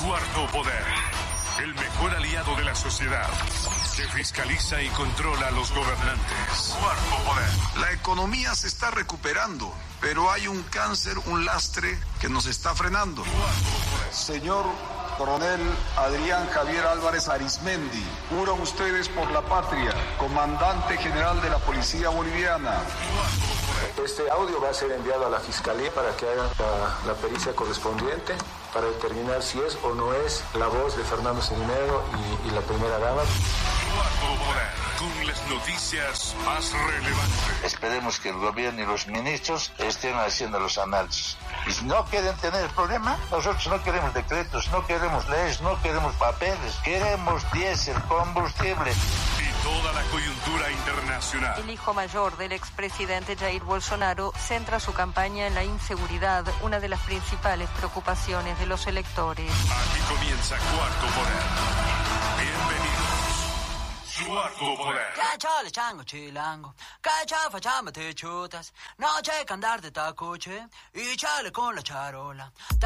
Cuarto Poder, el mejor aliado de la sociedad, que fiscaliza y controla a los gobernantes. Cuarto Poder. La economía se está recuperando, pero hay un cáncer, un lastre que nos está frenando. Señor Coronel Adrián Javier Álvarez Arizmendi, juran ustedes por la patria, comandante general de la Policía Boliviana. Este audio va a ser enviado a la Fiscalía para que hagan la pericia correspondiente para determinar si es o no es la voz de Fernando Serinero y la primera dama. Cuarto Poder, con las noticias más relevantes. Esperemos que el gobierno y los ministros estén haciendo los análisis. Y si no quieren tener el problema, nosotros no queremos decretos, no queremos leyes, no queremos papeles, queremos diésel, combustible. Y toda la coyuntura internacional. El hijo mayor del expresidente Jair Bolsonaro centra su campaña en la inseguridad, una de las principales preocupaciones de los electores. Aquí comienza Cuarto Poder. Bienvenidos. Cuarto Poder. Chale chango chilango, cacha fachámate chutas, no che andar de tacoche y chale con la charola.